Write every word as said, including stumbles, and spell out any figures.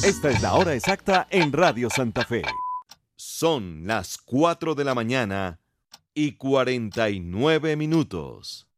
Esta es la hora exacta en Radio Santa Fe. Son las cuatro de la mañana y cuarenta y nueve minutos.